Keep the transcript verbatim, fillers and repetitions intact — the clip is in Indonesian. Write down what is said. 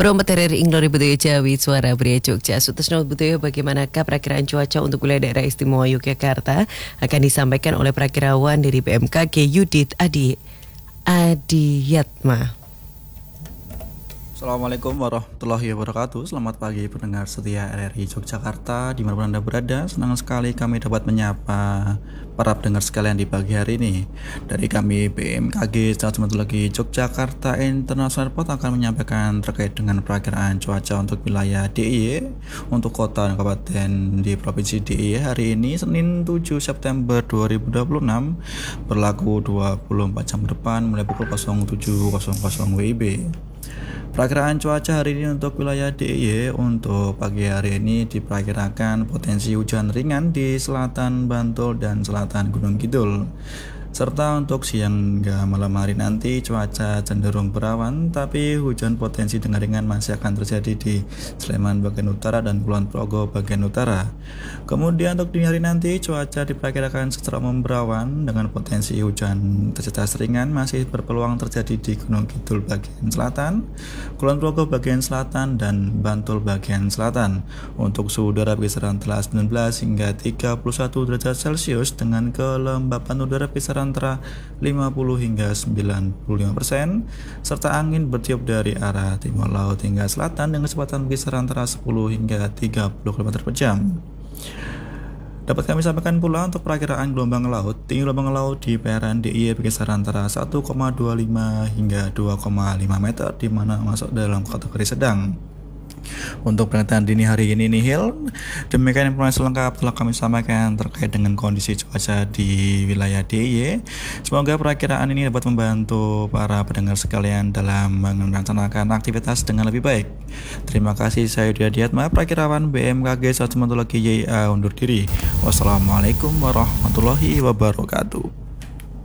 Promoter Inglori Budaya Jawi Suara Pria Jogja. Sutasno Budaya, bagaimanakah perakiraan cuaca untuk wilayah daerah istimewa Yogyakarta akan disampaikan oleh perakirawan dari B M K G Yudit Adi Adiyatma. Assalamualaikum warahmatullahi wabarakatuh. Selamat pagi pendengar setia R R I Yogyakarta dimanapun Anda berada. Senang sekali kami dapat menyapa para pendengar sekalian di pagi hari ini. Dari kami B M K G Stasiun Meteorologi Yogyakarta International Airport akan menyampaikan terkait dengan perakiraan cuaca untuk wilayah D I Y untuk kota dan kabupaten di Provinsi D I Y hari ini Senin tujuh September dua ribu dua puluh enam, berlaku dua puluh empat jam ke depan mulai pukul nol tujuh nol nol W I B. Perakiraan cuaca hari ini untuk wilayah D I Y untuk pagi hari ini diperkirakan potensi hujan ringan di selatan Bantul dan selatan Gunung Kidul. Serta untuk siang hingga malam hari nanti cuaca cenderung berawan, tapi hujan potensi dengan ringan masih akan terjadi di Sleman bagian utara dan Kulon Progo bagian utara. Kemudian untuk dini hari nanti cuaca diperkirakan secara umum berawan dengan potensi hujan intensitas ringan masih berpeluang terjadi di Gunung Kidul bagian selatan, Kulon Progo bagian selatan, dan Bantul bagian selatan. Untuk suhu udara kisaran antara sembilan belas hingga tiga puluh satu derajat Celcius dengan kelembapan udara kisaran antara lima puluh hingga sembilan puluh lima persen, serta angin bertiup dari arah timur laut hingga selatan dengan kecepatan kisaran antara sepuluh hingga tiga puluh kilometer per jam. Dapat kami sampaikan pula untuk perakiraan gelombang laut. Tinggi gelombang laut di perairan D I Y berkisar antara satu koma dua lima hingga dua koma lima meter, di mana masuk dalam kategori sedang. Untuk pernyataan dini hari ini nihil. Demikian informasi lengkap telah kami sampaikan terkait dengan kondisi cuaca di wilayah D I Y. Semoga perakiraan ini dapat membantu para pendengar sekalian dalam merencanakan aktivitas dengan lebih baik. Terima kasih, saya Yudit Adiyatma, perakirawan B M K G Stasiun Meteorologi Y I A undur diri. Wassalamualaikum warahmatullahi wabarakatuh.